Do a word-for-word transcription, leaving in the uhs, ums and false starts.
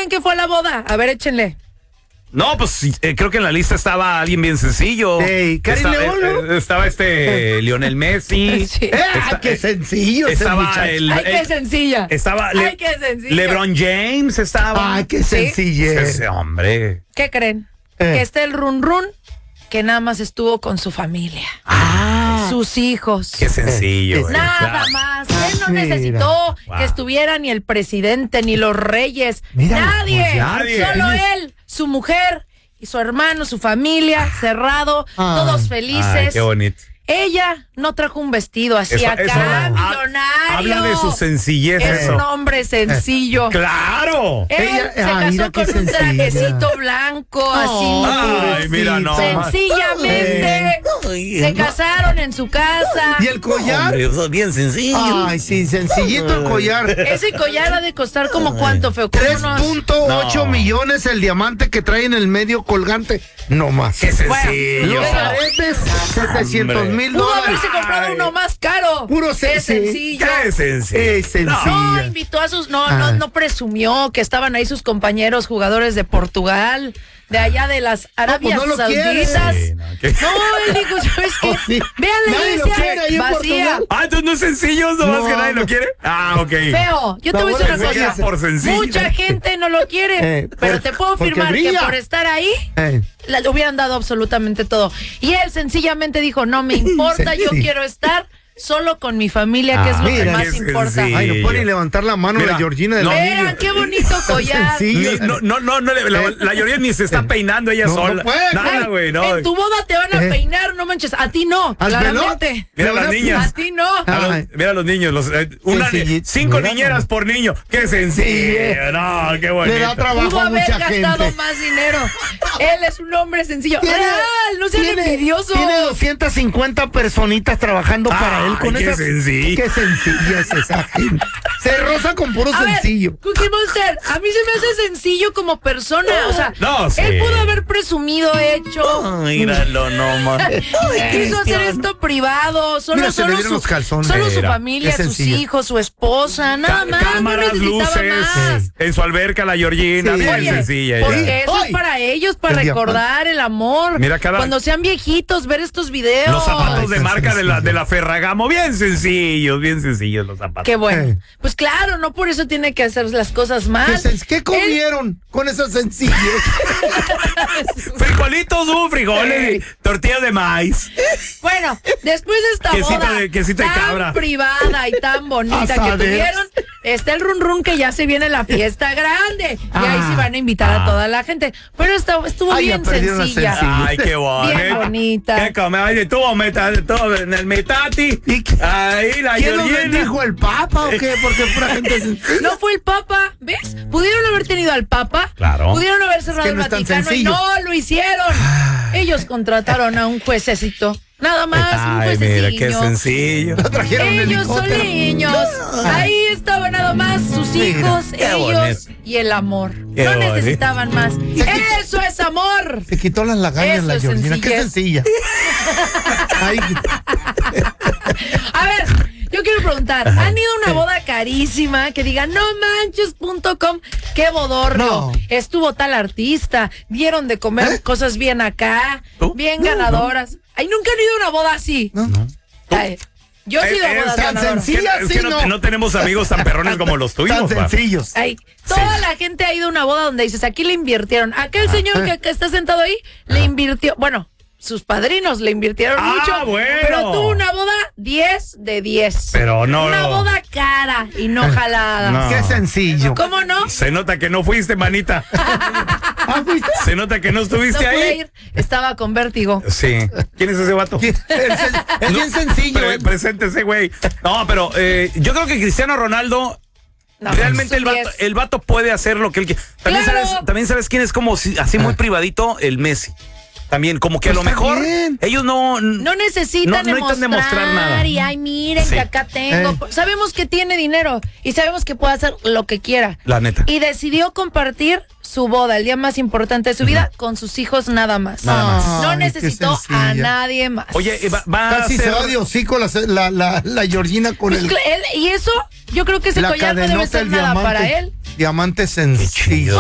creen que fue a la boda? A ver, échenle. No, pues eh, creo que en la lista estaba alguien bien sencillo. Hey, Karim estaba, León, ¿no? eh, estaba este eh, Lionel Messi. Sí. Eh, Está- qué sencillo ese estaba muchacho. el, Ay, qué el- sencilla. estaba Le- Ay, qué sencilla. LeBron James estaba. Ay, qué Sí. sencillez. Ese hombre. ¿Qué creen? Eh. Que está el run run que nada más estuvo con su familia. Ah. Sus hijos. Qué sencillo. Eh, güey. Nada Claro. más. Él no Mira. necesitó Wow. que estuviera ni el presidente, ni los reyes. Mira, Nadie. pues ya, Nadie. Solo él, su mujer y su hermano, su familia, cerrado, Ay. todos Ay, felices. qué bonito. Ella no trajo un vestido así Eso- acá, eso habla- millonario. Habla de su sencillez Es eso. un hombre sencillo. ¡Claro! Él Ella- se ah, casó mira qué con un sencilla. trajecito blanco, así. Ay, mira, no. Sencillamente se casaron en su casa. ¿Y el collar? eso es bien sencillo. Ay, sí, sencillito el collar. Ese collar ha de costar como cuánto, feo, como tres unos... punto ocho No. millones el diamante que trae en el medio colgante. No más. ¡Qué sencillo! Los aretes, setecientos mil Pudo dólares. haberse comprado Ay. uno más caro. Puro Es sencillo. sencillo. ¡Qué sencillo! Es sencilla. No, invitó a sus, no, no, Ah. no presumió que estaban ahí sus compañeros jugadores de Portugal, de allá de las Arabias pues no lo quiere. Sauditas. Sí, no, ¿qué? No, él dijo, ¿sabes qué? Oh, sí. Vean la Nadie lo iglesia quiere ahí en vacía. Portugal. Ah, entonces no es sencillo, no, No, más que nadie lo no. quiere. Ah, ok. Feo, yo te La voy a decir bola una de cosa. por sencillo. Mucha gente no lo quiere, Eh, pero por- te puedo porque afirmar que brilla. por estar ahí Eh, le hubieran dado absolutamente todo. Y él sencillamente dijo, no me importa, yo Sí. quiero estar solo con mi familia, que es lo mira, que más qué importa. sencillo. Ay, no puede ni levantar la mano Mira, la Georgina del no. anillo. Vean qué bonito collar. Sencillo. Ni- no, no, no, no, la, la Georgina ni se está peinando ella No, no sola. puede. Nada, güey, no. En tu boda te van a Eh. peinar, no manches. A ti no, ¿Al claramente. Mira las A niñas. ti no. A los- Ay. mira a los niños, los, eh, una, Sencillito. cinco Mira, niñeras no. por niño. ¡Qué sencillo! No, qué bonito. Le da trabajo Pudo a haber mucha gastado gente. más dinero. Él es un hombre sencillo. Tiene- Real, no sean tiene- envidiosos. Tiene doscientas cincuenta personitas trabajando para él con Ay, qué esa. sencillo. Qué sencilla es esa gente. Se roza con puro A ver, sencillo. Cookie Monster, a mí se me hace sencillo como persona. O sea, No, sí. él pudo haber presumido, hecho. Míralo nomás. Quiso hacer esto privado, solo, Mira, se le solo, dieron su, los calzones. solo su Mira, familia, qué sus sencilla. hijos, su esposa, nada Ca- más. Cámaras, no necesitaba luces. más. En su alberca la Georgina, Sí. bien Oye, sencilla. ella. porque eso Ay. es para ellos, para El diamante. recordar el amor. Mira, cada- Cuando sean viejitos, ver estos videos. Los zapatos de Ay, marca de la, sencillo. de la Ferragamo, bien sencillos, bien sencillos los zapatos. Qué bueno. Eh. Pues claro, no por eso tiene que hacer las cosas ¿Qué, mal. sen- qué Él- comieron con esas sencillas? Frijolitos, uh, frijoles, y tortillas de maíz. Bueno, después de esta Quesito boda de- quesito de tan cabra. privada y tan bonita que Asaderos. tuvieron, está el run run que ya se viene la fiesta grande. Y ahí Ah. sí van a invitar a toda la gente. Pero esto estuvo Ay, ya bien perdieron la sencilla. sencilla. Ay, qué bonito. Bien bonita. ¿Qué come? Ay, tuvo meta, todo en el metati. ¿Y qué- Ahí la ¿Quién nos Georgina. bendijo, el Papa o qué? Porque pura gente sencilla. No fue el Papa, ¿ves? Pudieron haber tenido al Papa. Claro. Pudieron haber cerrado Es que el no es tan Vaticano y sencillo. no lo hicieron. Ellos contrataron a un juececito. Nada más, un Ay, mira, qué juececillo. sencillo. Lo trajeron en Ellos son helicóptero. niños. Ahí estaba nada más sus Mira, hijos, qué ellos bonito. y el amor. Qué no bonito. necesitaban más. Eso es amor. Se quitó las lagañas Eso la es Georgina. Qué sencillez. sencilla. Ay, A ver, yo quiero preguntar, ¿han ido a una boda carísima que diga no manches punto com? ¡Qué bodorrio! No. Estuvo tal artista, dieron de comer ¿Eh? cosas bien acá, ¿Tú? bien No, ganadoras. Ay, nunca han ido a una boda así. no. Ay, yo he ido a Eh, bodas es tan ganadoras. sencillo. Es que, es que sí, no, no. no tenemos amigos tan perrones como los tuyos. Tan pa. sencillos. Ay, toda la gente ha ido a una boda donde dices, aquí le invirtieron. Aquel señor que, que está sentado ahí, le invirtió, bueno, sus padrinos le invirtieron Ah, mucho. bueno. Pero tuvo una boda diez de diez. Pero no. Una boda cara y no jalada. No. Qué sencillo. ¿Cómo no? Se nota que no fuiste, manita. Ah, ¿fuiste? Se nota que no No estuviste pude ahí. ir, estaba con vértigo. Sí. ¿Quién es ese vato? Es, es bien sencillo. Pre- ¿eh? preséntese, güey. No, pero eh, yo creo que Cristiano Ronaldo. No, Realmente su el vato, diez. el vato puede hacer lo que él quiere. También, ¡Claro! sabes, también sabes quién es como si- así muy privadito, el Messi. También, como que a Pues lo está mejor bien. ellos no. No necesitan No- no necesitan demostrar, demostrar nada. y ay, miren Sí. que acá tengo. Eh. Sabemos que tiene dinero y sabemos que puede hacer lo que quiera. La neta. Y decidió compartir su boda, el día más importante de su vida, con sus hijos nada más. Nada más. No Ay, qué necesitó a sencilla. nadie más. Oye, eh, va, va a Casi ser- se va de hocico la, la, la, la Georgina con Pues el. cl- él- y eso, yo creo que ese La collar no debe cadenota, ser el nada diamante. para él. Diamante sencillo.